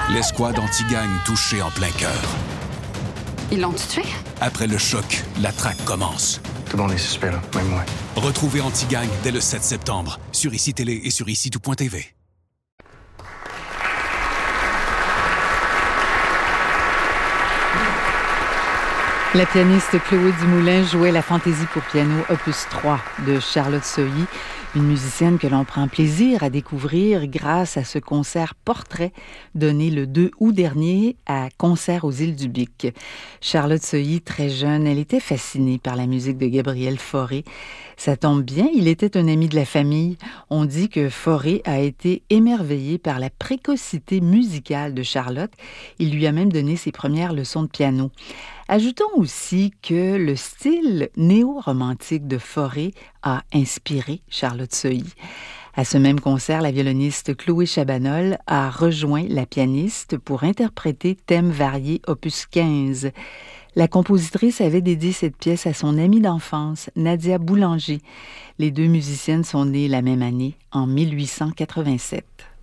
L'escouade anti-gang touchée en plein cœur. Ils l'ont tué? Après le choc, la traque commence. Tout le monde est suspect, là, même moi. Retrouvez Anti-Gang dès le 7 septembre sur ICI Télé et sur ICI-tout.tv. La pianiste Chloé Dumoulin jouait la fantaisie pour piano opus 3 de Charlotte Sohi, une musicienne que l'on prend plaisir à découvrir grâce à ce concert portrait donné le 2 août dernier à Concert aux Îles du Bic. Charlotte Sohi, très jeune, elle était fascinée par la musique de Gabriel Fauré. Ça tombe bien, il était un ami de la famille. On dit que Fauré a été émerveillé par la précocité musicale de Charlotte. Il lui a même donné ses premières leçons de piano. Ajoutons aussi que le style néo-romantique de Fauré a inspiré Charlotte Sohi. À ce même concert, la violoniste Chloé Chabanol a rejoint la pianiste pour interpréter Thèmes variés opus 15. La compositrice avait dédié cette pièce à son amie d'enfance, Nadia Boulanger. Les deux musiciennes sont nées la même année, en 1887.